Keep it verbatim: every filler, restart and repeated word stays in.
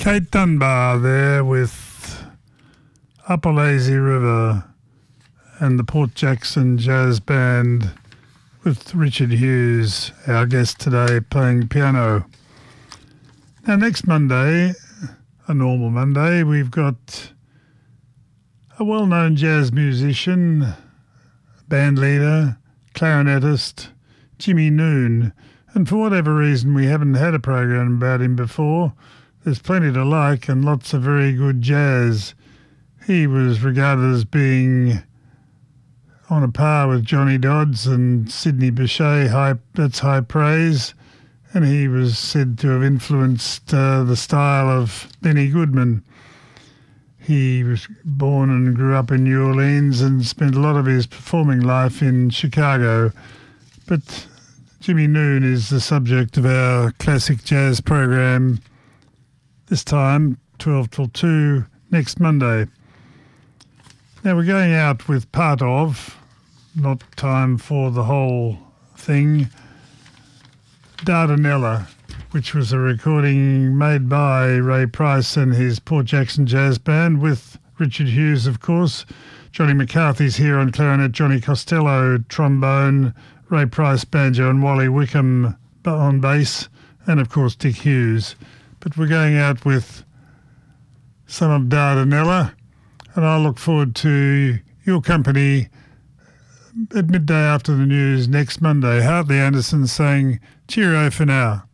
Kate Dunbar there with Up a Lazy River and the Port Jackson Jazz Band with Richard Hughes, our guest today, playing piano. Now next Monday, a normal Monday, we've got a well-known jazz musician, band leader, clarinetist, Jimmy Noone. And for whatever reason, we haven't had a program about him before. There's plenty to like and lots of very good jazz. He was regarded as being on a par with Johnny Dodds and Sidney Bechet. High, that's high praise. And he was said to have influenced uh, the style of Benny Goodman. He was born and grew up in New Orleans and spent a lot of his performing life in Chicago. But Jimmy Noone is the subject of our classic jazz program this time, twelve till two, next Monday. Now we're going out with part of, not time for the whole thing, Dardanella, which was a recording made by Ray Price and his Port Jackson Jazz Band with Richard Hughes, of course. Johnny McCarthy's here on clarinet, Johnny Costello trombone, Ray Price banjo and Wally Wickham on bass, and of course Dick Hughes. But we're going out with some of Dardanella, and I look forward to your company at midday after the news next Monday. Hartley Anderson saying cheerio for now.